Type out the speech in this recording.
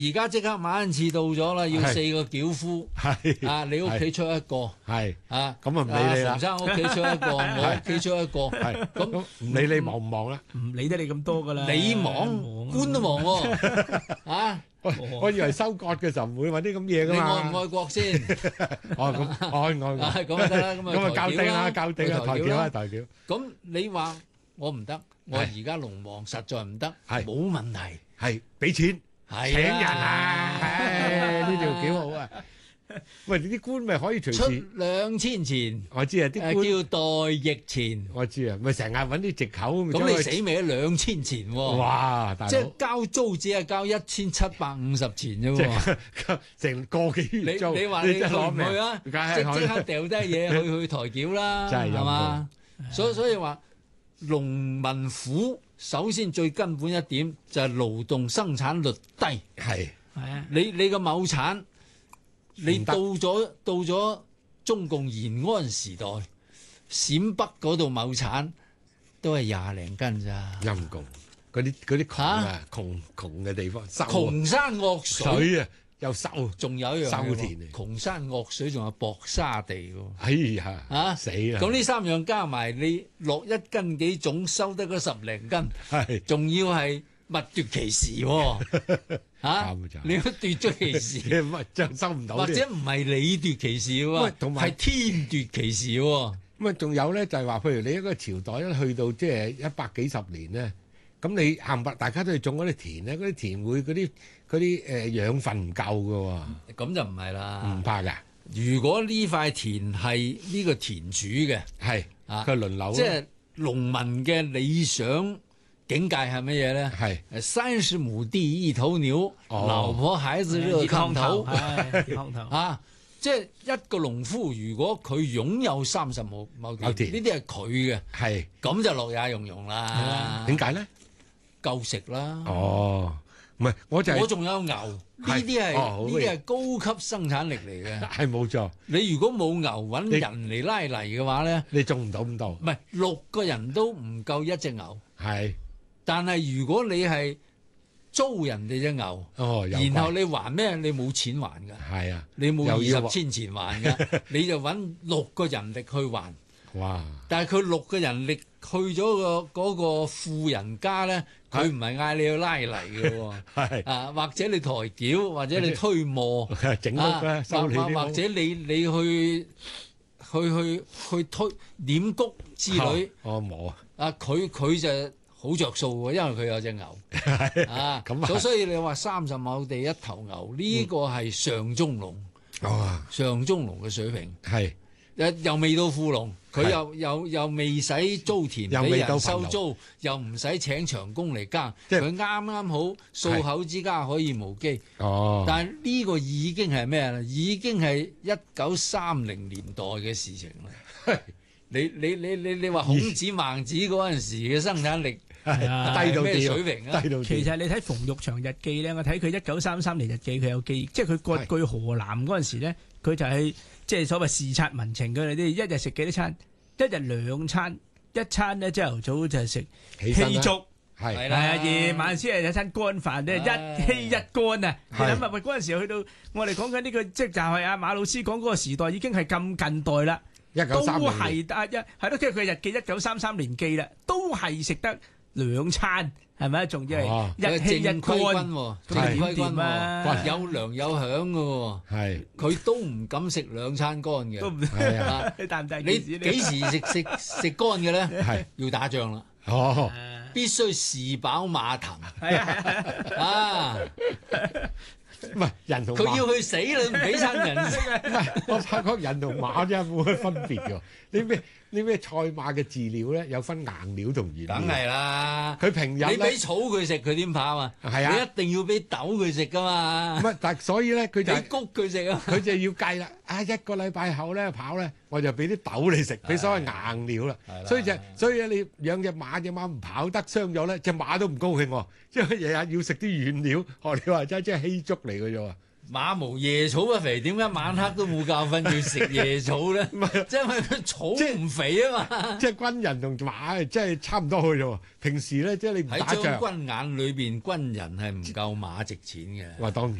而家即刻馬恩賜到咗啦，要4個轎夫， 係啊，你屋企出一個， 係啊， 咁啊唔理你啦馮生屋企出一個，我屋企出一個， 係咁唔理你忙唔忙啦？ 唔理得你咁多噶啦。 你忙，官都忙喎，啊， 我以為收割嘅時候唔會揾啲咁嘢噶你嘛。 愛唔愛國先？ 哦咁愛。 啊，咁就得啦， 咁啊校定啦，校定啦，台橋啦，台橋。 咁你話我唔得，我而家農忙實在唔得，冇問題， 係俾錢請人啊！呢條幾好啊！喂，啲官咪可以隨出時 2000錢， 我知啊，啲官叫代役錢， 我知啊，咪成日揾啲藉口咁你死未2000錢喎？ 哇！大佬即係交租只係交1750錢啫喎， 成個幾月租， 你話你去唔去啊？ 梗係即刻掉低嘢去台橋啦， 真係係嘛？所以話農民苦，首先最根本一點就係勞動生產率低。 係啊， 你個畝產，你到咗中共延安時代，陝北嗰度畝產都係20零斤咋。 陰公嗰啲窮啊，窮嘅地方， 窮山惡水啊，又收， 仲有一樣收田嚟， 窮山惡水仲有薄沙地喎。 哎呀，死啦！ 咁呢3樣加埋，你落1斤幾種，收得嗰10零斤， 係仲要係物奪其時喎。你都奪咗其時， 乜就收唔到？ 或者唔係你奪其時喎，係天奪其時喎。 咁啊，仲有咧就係話，譬如你一個朝代一去到即係100幾十年咧，咁你冚唪唥大家都係種嗰啲田咧，嗰啲田會嗰啲養分唔夠㗎喎。 咁就唔係啦， 唔怕㗎。 如果呢塊田係呢個田主嘅， 係佢輪流， 即係農民嘅理想境界係乜嘢咧？ 係 30畝地1頭牛，老婆孩子熱炕頭，啊！即係一個農夫，如果佢擁有30畝地，呢啲係佢嘅， 係咁就樂也融融啦。 點解咧？ 夠食啦。 哦，唔係，我仲有牛，呢啲係高級生產力嚟嘅。 係冇錯。 你如果冇牛揾人嚟拉泥嘅話咧， 你種唔到咁多。 唔係6個人都唔夠一隻牛。 係。 但係如果你係租人哋隻牛，然後你還咩？你冇錢還㗎。 係啊， 你冇20千錢還㗎，你就揾6個人力去還。 哇！ 但係佢6個人力去咗嗰個富人家咧，佢唔係嗌你去拉泥嘅喎。 係啊，或者你抬轎，或者你推磨， 整屋啦，修理啲屋， 或者你去推碾谷之類。 冇啊！佢就好着數喎，因為佢有隻牛啊，所以你話30畝地1頭牛呢個係上中農，上中農嘅水平係又未到富農，佢又未使租田俾人收租，又唔使請長工嚟耕，佢啱啱好數口之家可以無機。但係呢個已經係咩咧？已經係1930年代嘅事情啦。你話孔子孟子嗰陣時嘅生產力低到咩水平啊？ 其實你睇馮玉祥日記咧，我睇佢1933年日記，佢有記，即係佢割據河南嗰陣時咧，佢就係即係所謂視察民情嘅，你一日食幾多餐？一日2餐，一餐咧朝頭早就係食稀粥，係啦，夜晚先係有餐乾飯咧，一稀一乾啊！你諗下，喂嗰陣時去到我哋講緊呢個，即係就係阿馬老師講嗰個時代已經係咁近代啦。都係係咯，即係佢日記1933年記啦，都係食得2餐，係咪？仲要係一稀一乾，咁點掂啊？ 有糧有享嘅喎，係佢都唔敢食2餐乾嘅， 都唔係你幾時食乾嘅咧？係要打仗啦，必須士飽馬騰，啊！ 唔係人同佢要去死你唔俾親人食啊！ 唔係，我發覺人同馬真係冇乜分別㗎。你咩賽馬嘅飼料咧，有分硬料同軟料。梗係啦， 佢平日你俾草佢食，佢點跑啊？係啊，你一定要俾豆佢食噶嘛。 唔係，但所以咧，佢就俾谷佢食啊。 佢就要計啦。1個禮拜後咧跑咧，我就俾啲豆你食，俾所謂硬料啦。所以你養隻馬唔跑得傷咗咧，隻馬都唔高興喎，即係日日要食啲軟料。學你話齋，即係稀粥嚟嘅啫喎。 馬無夜草不肥，點解晚黑都冇覺瞓要食夜草咧？即係因為佢草唔肥啊嘛。 即係軍人同馬即係差唔多去啫。平時咧，即係你唔打仗。 喺將軍眼裏邊，軍人係唔夠馬值錢嘅。 當然。